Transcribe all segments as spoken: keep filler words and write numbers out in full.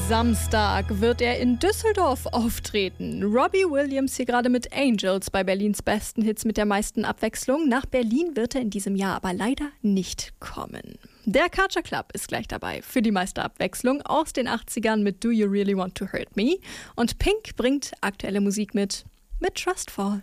Samstag wird er in Düsseldorf auftreten. Robbie Williams hier gerade mit Angels bei Berlins besten Hits mit der meisten Abwechslung. Nach Berlin wird er in diesem Jahr aber leider nicht kommen. Der Culture Club ist gleich dabei für die meiste Abwechslung aus den achtzigern mit Do You Really Want to Hurt Me? Und Pink bringt aktuelle Musik mit, mit Trustfall.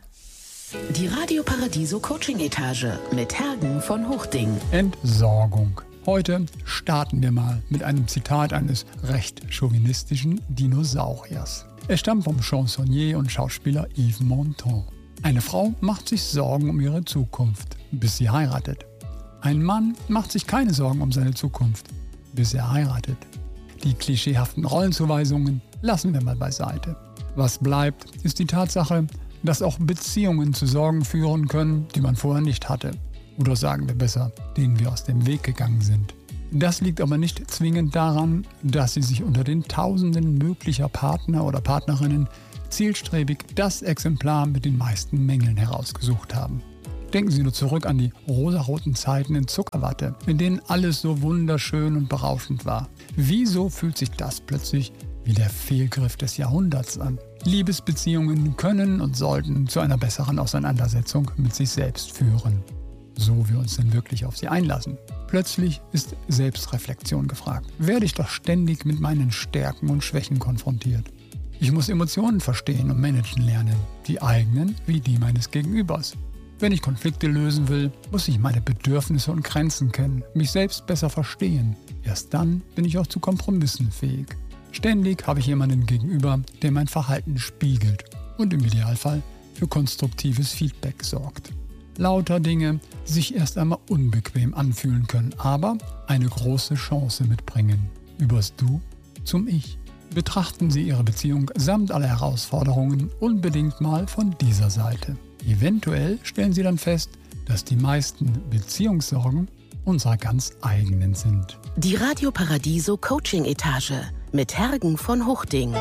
Die Radio Paradiso Coaching Etage mit Hergen von Hochding. Entsorgung. Heute starten wir mal mit einem Zitat eines recht chauvinistischen Dinosauriers. Es stammt vom Chansonnier und Schauspieler Yves Montand. Eine Frau macht sich Sorgen um ihre Zukunft, bis sie heiratet. Ein Mann macht sich keine Sorgen um seine Zukunft, bis er heiratet. Die klischeehaften Rollenzuweisungen lassen wir mal beiseite. Was bleibt, ist die Tatsache, dass auch Beziehungen zu Sorgen führen können, die man vorher nicht hatte. Oder sagen wir besser, denen wir aus dem Weg gegangen sind. Das liegt aber nicht zwingend daran, dass Sie sich unter den Tausenden möglicher Partner oder Partnerinnen zielstrebig das Exemplar mit den meisten Mängeln herausgesucht haben. Denken Sie nur zurück an die rosaroten Zeiten in Zuckerwatte, in denen alles so wunderschön und berauschend war. Wieso fühlt sich das plötzlich wie der Fehlgriff des Jahrhunderts an? Liebesbeziehungen können und sollten zu einer besseren Auseinandersetzung mit sich selbst führen. So wir uns denn wirklich auf sie einlassen. Plötzlich ist Selbstreflexion gefragt. Werde ich doch ständig mit meinen Stärken und Schwächen konfrontiert. Ich muss Emotionen verstehen und managen lernen, die eigenen wie die meines Gegenübers. Wenn ich Konflikte lösen will, muss ich meine Bedürfnisse und Grenzen kennen, mich selbst besser verstehen. Erst dann bin ich auch zu Kompromissen fähig. Ständig habe ich jemanden gegenüber, der mein Verhalten spiegelt und im Idealfall für konstruktives Feedback sorgt. Lauter Dinge, die sich erst einmal unbequem anfühlen können, aber eine große Chance mitbringen. Übers Du zum Ich. Betrachten Sie Ihre Beziehung samt aller Herausforderungen unbedingt mal von dieser Seite. Eventuell stellen Sie dann fest, dass die meisten Beziehungssorgen unsere ganz eigenen sind. Die Radio Paradiso Coaching Etage mit Hergen von Hochding.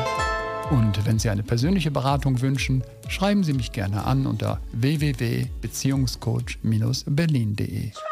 Und wenn Sie eine persönliche Beratung wünschen, schreiben Sie mich gerne an unter w w w punkt beziehungscoach Bindestrich berlin punkt de.